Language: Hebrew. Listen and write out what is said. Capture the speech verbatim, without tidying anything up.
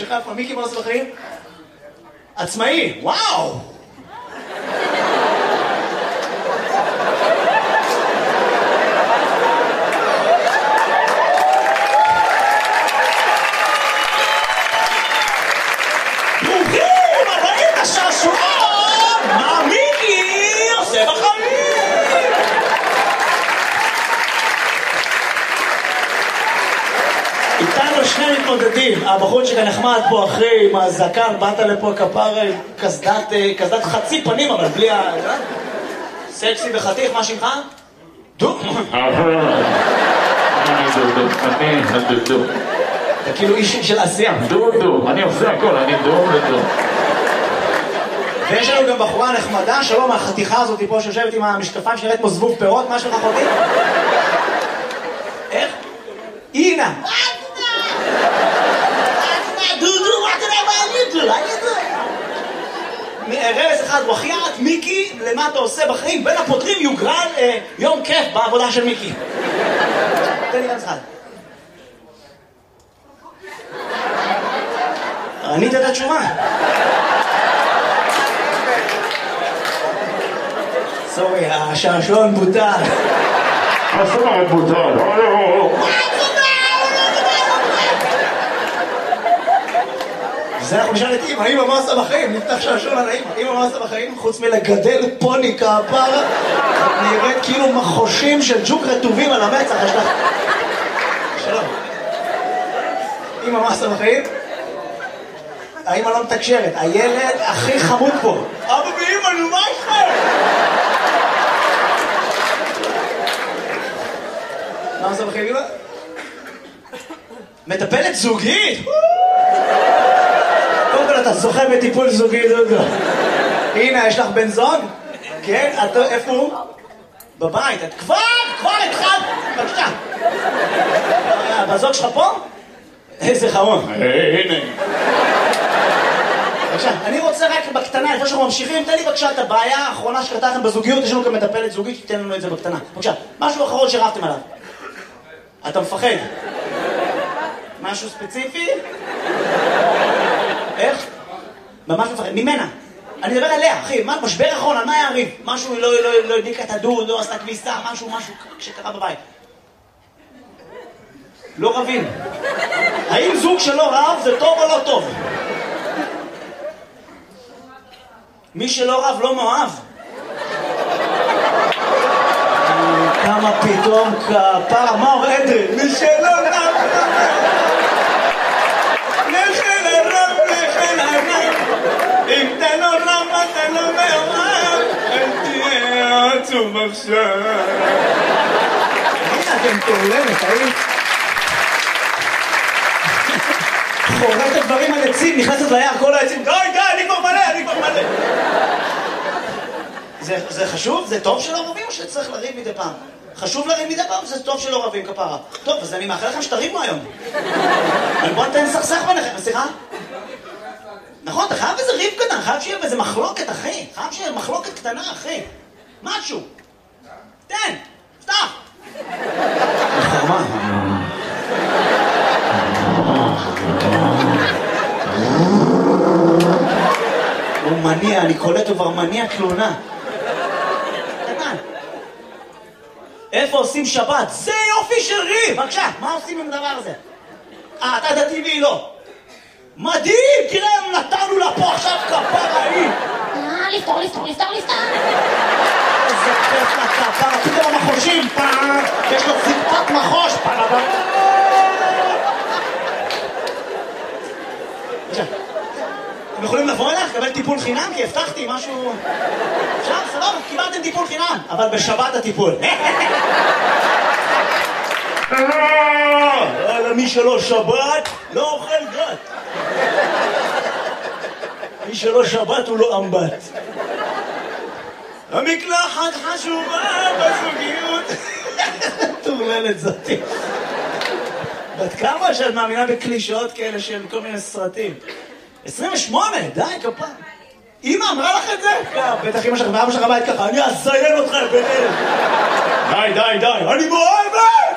שלך, איפה מיקי מה עושה בחיים? עצמאי, וואו! ברוכים הבאים לשעשועון! מה מיקי עושה בחיים? איתנו שני מתמודדים, הבחורצ'יק הנחמד פה אחרי עם הזקן, באת לפה כפר קסדת, קסדת חצי פנים אבל בלי ה... סקסי וחתיך, מה שמך? דו? אני דודו, אני הדודו. אתה כאילו איש של עשייה. דודו, אני עושה הכל, אני דודו. ויש לנו גם בחורה נחמדה, שלום, החתיכה הזאת פה שיושבת עם המשקפיים שנראית כמו זבוב פירות, מה שלך חותי? איך? אינה! דודו, מה אתה יודע מה אני דודו? אני דודו. רמז אחד, וחיית, מיקי, למה אתה עושה בחיים? בין הפותרים יוגרל יום כיף בעבודה של מיקי. תן לי רמז אחד. ענית את התשובה. סורי, השעשועון בוטל. השעשועון בוטל. זה אנחנו נשאל את אמא, אמא מה עושה בחיים? נפתח שעשועון על האמא. אמא מה עושה בחיים? חוץ מלגדל פוני כפרה, נראית כאילו מחושים של ג'וק רטובים על המצח. יש לך... שלום. אמא מה עושה בחיים? האמא לא מתקשרת, הילד הכי חמוד פה. אבא ואמא, נו מה איתכם? מה עושה בחיים אמא? מטפלת זוגית? קודם כל אתה זוכה בטיפול זוגי, דודו. הנה, יש לך בן זוג? כן? איפה הוא? בבית. את כבר, כבר התחלת. בבקשה. בזוג שלך פה? איזה חמוד. הנה. בבקשה, אני רוצה רק בקטנה, לפני שאנחנו ממשיכים, תן לי בבקשה את הבעיה האחרונה שקרתה לכם בזוגיות, יש לנו גם מטפלת זוגית, שתיתן לנו את זה בקטנה. בבקשה, משהו אחרון שרבתם עליו. אתה מפחד? משהו ספציפי? איך? ממש מפחד, ממנה. אני מדבר עליה, אחי, מה, משבר אחרון, על מה היה הריב? משהו, לא, לא, לא הדליקה את הדוד, לא עשתה כביסה, משהו, משהו שקרה בבית. לא רבים. האם זוג שלא רב זה טוב או לא טוב? מי שלא רב לא מאוהב. כמה פתאום כפרה, מה עורד? מי שלא רב נכן הרב, נכן הרב. אם אתה לא רב, אתה לא מאוהב. אל תהיה עצוב עכשיו. הנה אתם תורלמת, היית חורט את דברים על עצים, נכנסת ליער, כל העצים, די, די, אני כבר מלא, אני כבר מלא. זה, זה חשוב? זה טוב שלא רבים או שצריך לריב מדי פעם? חשוב לריב מדי פעם? זה טוב שלא רבים כפרה. טוב, אז אני מאחל לכם שתריבו היום. אבל בוא נתן סכסך ביניכם, סליחה? נכון, אתה חייב איזה ריב קטן, חייב שיהיה איזה מחלוקת, אחי. חייב שיהיה מחלוקת קטנה, אחי. משהו. תן, פתח. חרמה. הוא מניע, אני קולט, הוא כבר מניע תלונה. קטן. איפה עושים שבת? זה יופי של ריב! בבקשה, מה עושים עם הדבר הזה? אה, אתה דתי והיא לא. מדהים! תראה, נתנו לה פה עכשיו כפרה היא! אה, לפתור, לפתור, לפתור, לפתור! איזה כיף לכפרה, פתאום המחושים, פעם! יש לו זקפת מחוש, פעם! בבקשה. אתם יכולים לבוא אליך, לקבל טיפול חינם? כי הבטחתי משהו... עכשיו, סבבה, קיבלתם טיפול חינם, אבל בשבת הטיפול. מי שלא שבת, לא אוכל גת. מי שלא שבת הוא לא אמבט. המקלחת חשובה בזוגיות. תורללת זאתי. בת כמה שאת מאמינה בקלישאות כאלה של כל מיני סרטים? עשרים ושמונה, די כפה. אמא אמרה לך את זה? בטח אמא שלך ואבא שלך בית ככה, אני אזיין אותך ביניהם. די, די, די, אני מאוהבת!